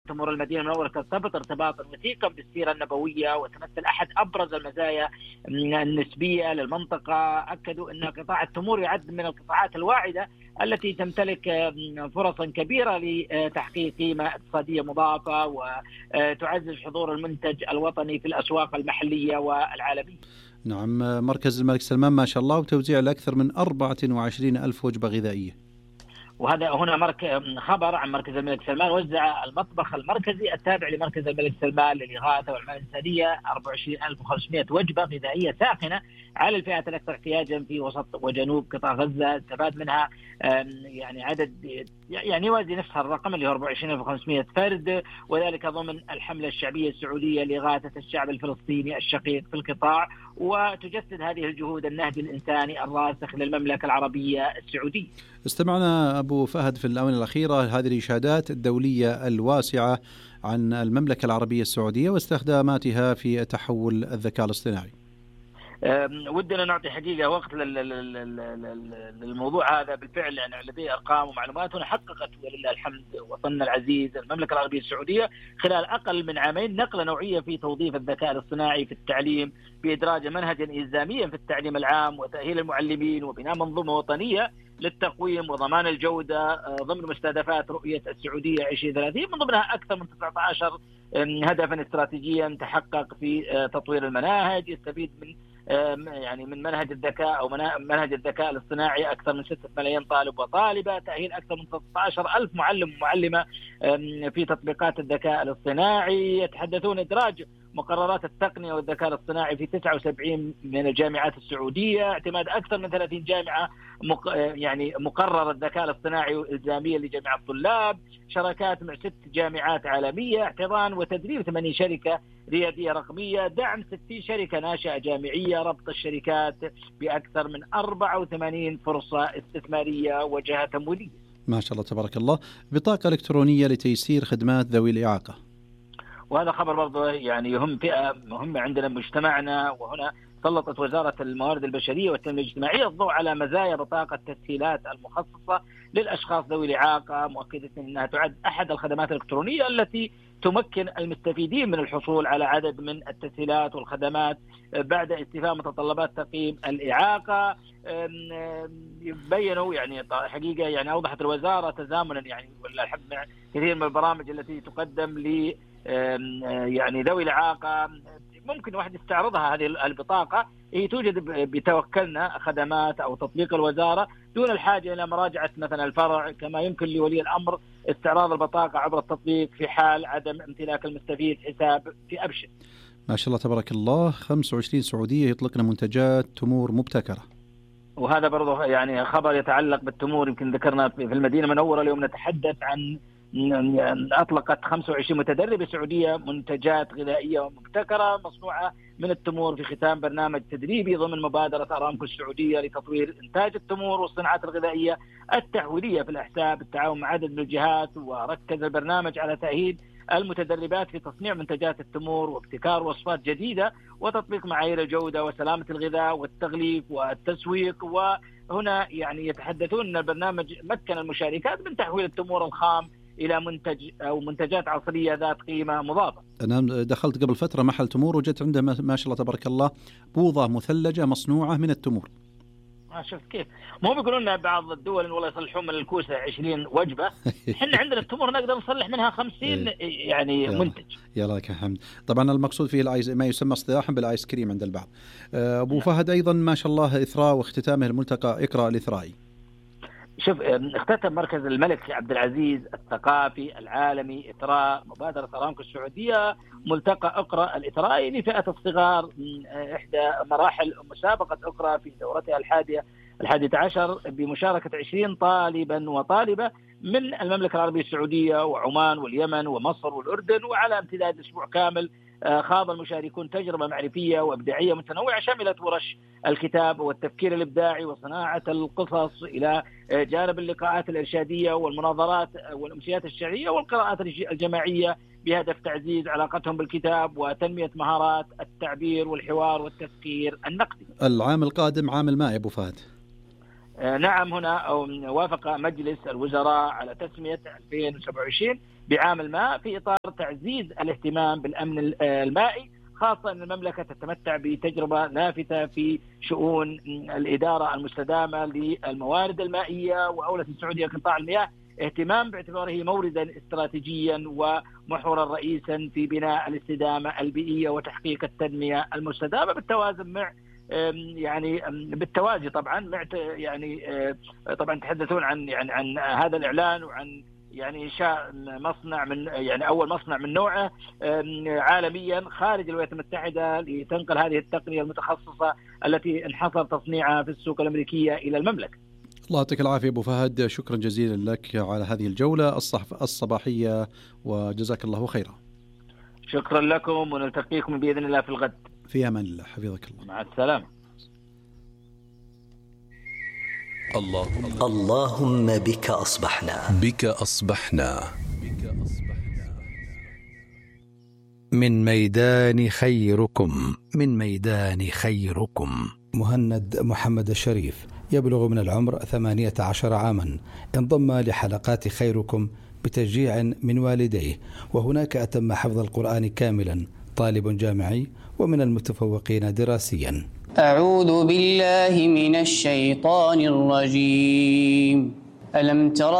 تمر المدينة المنورة ترتبط ارتباطا وثيقا بالسيرة النبوية وتمثل أحد أبرز المزايا النسبية للمنطقة. أكدوا أن قطاع التمور يعد من القطاعات الواعدة التي تمتلك فرصا كبيرة لتحقيق قيمة اقتصادية مضافة وتعزز حضور المنتج الوطني في الأسواق المحلية والعالمية. نعم، مركز الملك سلمان ما شاء الله وتوزيع لأكثر من 24 ألف وجبة غذائية. وهذا هنا خبر عن مركز الملك سلمان. وزع المطبخ المركزي التابع لمركز الملك سلمان للإغاثة والعناية الإنسانية 24500 وجبة غذائية ساخنة على الفئات الأكثر احتياجا في وسط وجنوب قطاع غزة. استفاد منها يعني عدد يعني يوازي نفس الرقم اللي هو 24500 فرد، وذلك ضمن الحملة الشعبية السعودية لإغاثة الشعب الفلسطيني الشقيق في القطاع. وتجسد هذه الجهود النهج الإنساني الراسخ للمملكة العربية السعودية. استمعنا أبو فهد في الآونة الأخيرة هذه الإشادات الدولية الواسعة عن المملكة العربية السعودية واستخداماتها في تحول الذكاء الاصطناعي. ودنا نعطي حقيقة وقت للموضوع هذا. بالفعل يعني لدي أرقام ومعلومات هنا حققت ولله الحمد وطننا العزيز المملكة العربية السعودية خلال أقل من عامين نقلة نوعية في توظيف الذكاء الاصطناعي في التعليم بإدراج منهجا إلزاميا في التعليم العام وتأهيل المعلمين وبناء منظومة وطنية للتقويم وضمان الجودة ضمن مستهدفات رؤية السعودية 2030. من ضمنها أكثر من 19 هدفا استراتيجيا تحقق في تطوير المناهج. يستفيد من منهج الذكاء أو منهج الذكاء الاصطناعي أكثر من 6 ملايين طالب وطالبة. تأهيل أكثر من 13,000 معلم ومعلمة في تطبيقات الذكاء الاصطناعي. يتحدثون إدراج مقررات التقنية والذكاء الاصطناعي في 79 من الجامعات السعودية. اعتماد أكثر من 30 جامعة مقرر الذكاء الاصطناعي إلزاميا لجميع الطلاب. شراكات مع 6 جامعات عالمية. احتضان وتدريب 80 شركة ريادية رقمية. دعم 60 شركة ناشئة جامعية. ربط الشركات بأكثر من 84 فرصة استثمارية وجهة تمويلية. ما شاء الله تبارك الله. بطاقة إلكترونية لتيسير خدمات ذوي الإعاقة. وهذا خبر برضه يعني يهم فئة مهمة عندنا بمجتمعنا. وهنا سلطت وزارة الموارد البشرية والتنمية الاجتماعية الضوء على مزايا بطاقة التسهيلات المخصصة للأشخاص ذوي الإعاقة، مؤكدة أنها تعد أحد الخدمات الإلكترونية التي تمكن المستفيدين من الحصول على عدد من التسهيلات والخدمات بعد استيفاء متطلبات تقييم الإعاقة. بينوا يعني حقيقة يعني أوضحت الوزارة تزامنا يعني كثير من البرامج التي تقدم ل يعني ذوي الإعاقة ممكن واحد يستعرضها. هذه البطاقة هي توجد بتوكلنا خدمات أو تطبيق الوزارة دون الحاجة إلى مراجعة مثلا الفرع، كما يمكن لولي الأمر استعراض البطاقة عبر التطبيق في حال عدم امتلاك المستفيد حساب في أبشر. ما شاء الله تبارك الله. 25 سعودية يطلقنا منتجات تمور مبتكرة. وهذا برضه يعني خبر يتعلق بالتمور. يمكن ذكرنا في المدينة المنورة اليوم نتحدث عن أطلقت 25 متدربة سعودية منتجات غذائية مبتكرة مصنوعة من التمور في ختام برنامج تدريبي ضمن مبادرة أرامكو السعودية لتطوير إنتاج التمور والصناعات الغذائية التحويلية في الأحساء بالتعاون مع عدد من الجهات. وركز البرنامج على تأهيل المتدربات في تصنيع منتجات التمور وابتكار وصفات جديدة وتطبيق معايير الجودة وسلامة الغذاء والتغليف والتسويق. وهنا يعني يتحدثون أن البرنامج مكن المشاركات من تحويل التمور الخام إلى منتج أو منتجات عصرية ذات قيمة مضافة. أنا دخلت قبل فترة محل تمور وجدت عنده ما شاء الله تبارك الله بوضة مثلجة مصنوعة من التمور. شفت كيف؟ مو بيقولون لنا بعض الدول والله يصلحون من الكوسة 20 وجبة. إحنا عندنا التمور نقدر نصلح منها 50 يعني منتج. يا لك الحمد. طبعا المقصود فيه ما يسمى اصطلاحا بالآيس كريم عند البعض. أبو فهد أيضا ما شاء الله إثراء واختتامه الملتقى اقرأ الإثرائي. شوف، اختتم مركز الملك عبد العزيز الثقافي العالمي إثراء مبادرة أرامكو السعودية ملتقى اقرأ الإثرائي لفئة الصغار من إحدى مراحل مسابقة اقرأ في دورتها الحادية عشر بمشاركة 20 طالبا وطالبة من المملكة العربية السعودية وعمان واليمن ومصر والأردن. وعلى امتداد أسبوع كامل خاض المشاركون تجربة معرفية وإبداعية متنوعة شملت ورش الكتاب والتفكير الإبداعي وصناعة القصص إلى جانب اللقاءات الإرشادية والمناظرات والأمسيات الشعرية والقراءات الجماعية بهدف تعزيز علاقتهم بالكتاب وتنمية مهارات التعبير والحوار والتفكير النقدي. العام القادم عام الماء أبو فهد. نعم، هنا وافق مجلس الوزراء على تسمية 2027 بعام الماء في إطار تعزيز الاهتمام بالأمن المائي، خاصة أن المملكة تتمتع بتجربة لافتة في شؤون الإدارة المستدامة للموارد المائية، وأولت السعودية قطاع المياه اهتمام باعتباره موردا استراتيجيا ومحورا رئيسا في بناء الاستدامة البيئية وتحقيق التنمية المستدامة بالتوازن مع بالتوازي طبعا مع طبعا تحدثون عن هذا الإعلان وعن إنشاء مصنع من أول مصنع من نوعه عالميا خارج الولايات المتحدة لتنقل هذه التقنية المتخصصة التي انحصر تصنيعها في السوق الأمريكية إلى المملكة. الله يعطيك العافية أبو فهد، شكرا جزيلا لك على هذه الجولة الصباحية وجزاك الله خيرا. شكرا لكم ونلتقيكم بإذن الله في الغد. في أمان الله، حفظك الله. مع السلامة. اللهم بك أصبحنا من ميدان خيركم مهند محمد الشريف يبلغ من العمر 18 عاما، انضم لحلقات خيركم بتشجيع من والديه، وهناك أتم حفظ القرآن كاملا، طالب جامعي ومن المتفوقين دراسيا. أعوذ بالله من الشيطان الرجيم. ألم تر